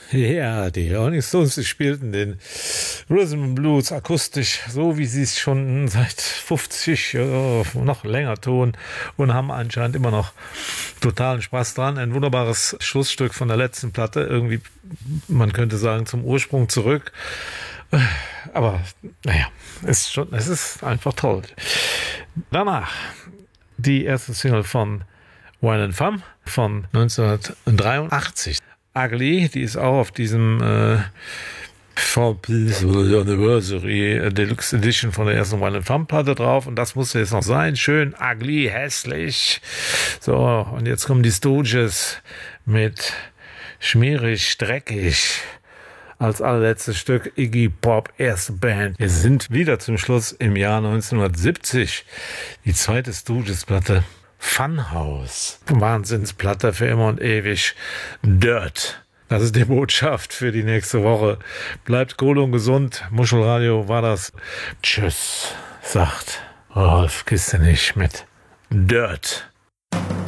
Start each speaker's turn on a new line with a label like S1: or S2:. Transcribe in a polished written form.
S1: Ja, die Rolling Stones, die spielten den Rhythm and Blues akustisch, so wie sie es schon seit 50, noch länger tun und haben anscheinend immer noch totalen Spaß dran. Ein wunderbares Schlussstück von der letzten Platte, irgendwie, man könnte sagen, zum Ursprung zurück. Aber naja, es ist einfach toll. Danach die erste Single von Violent Femmes von 1983. Ugly, die ist auch auf diesem Anniversary Deluxe Edition von der ersten Violent Femmes Platte drauf, und das musste jetzt noch sein. Schön ugly, hässlich. So, und jetzt kommen die Stooges mit schmierig, dreckig. Als allerletztes Stück Iggy Pop, erste Band. Wir sind wieder zum Schluss im Jahr 1970. Die zweite Stooges-Platte. Funhouse. Wahnsinnsplatte für immer und ewig. Dirt. Das ist die Botschaft für die nächste Woche. Bleibt cool und gesund. Muschelradio war das. Tschüss, sagt Rolf Kistenich mit Dirt.